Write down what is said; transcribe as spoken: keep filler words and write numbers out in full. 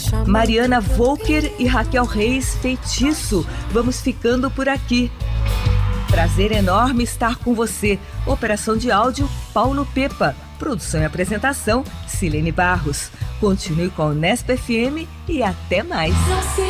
Mariana Volker e Raquel Reis, Feitiço. Vamos ficando por aqui. Prazer enorme estar com você. Operação de áudio, Paulo Pepa. Produção e apresentação, Silene Barros. Continue com o Nesp F M e até mais.